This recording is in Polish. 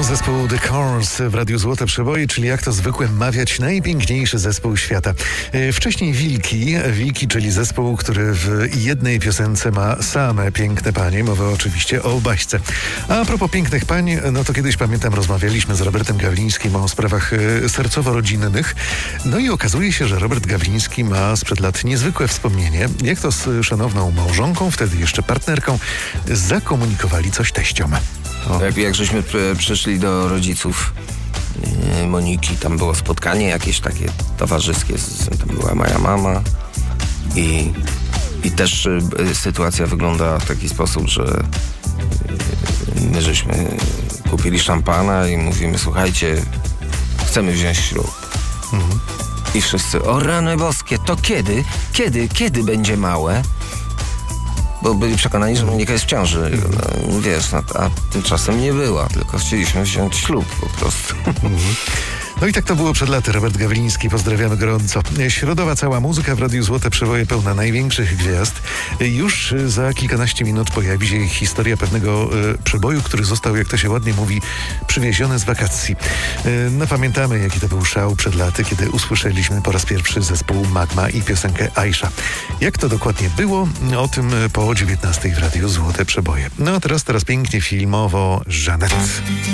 zespół The Cars w Radiu Złote Przeboje, czyli jak to zwykle mawiać, najpiękniejszy zespół świata. Wcześniej Wilki, czyli zespół, który w jednej piosence ma same piękne panie. Mowa oczywiście o Baśce. A propos pięknych pań, no to kiedyś pamiętam, rozmawialiśmy z Robertem Gawlińskim o sprawach sercowo-rodzinnych. No i okazuje się, że Robert Gawliński ma sprzed lat niezwykłe wspomnienie, jak to z szanowną małżonką, wtedy jeszcze partnerką, zakomunikowali coś teściom. Jak żeśmy przyszli do rodziców Moniki, tam było spotkanie jakieś takie towarzyskie, tam była moja mama i też sytuacja wygląda w taki sposób, że my żeśmy kupili szampana i mówimy, słuchajcie, chcemy wziąć ślub. Mhm. I wszyscy, o rany boskie, to kiedy będzie małe? Bo byli przekonani, że Monika jest w ciąży. No, wiesz, a tymczasem nie była, tylko chcieliśmy wziąć ślub po prostu. No i tak to było przed laty. Robert Gawliński, pozdrawiamy gorąco. Środowa cała muzyka w Radiu Złote Przeboje pełna największych gwiazd. Już za kilkanaście minut pojawi się historia pewnego przeboju, który został, jak to się ładnie mówi, przywieziony z wakacji. No pamiętamy, jaki to był szał przed laty, kiedy usłyszeliśmy po raz pierwszy zespół Magma i piosenkę Aisha. Jak to dokładnie było? O tym po 19:00 w Radiu Złote Przeboje. No a teraz pięknie filmowo Żanet.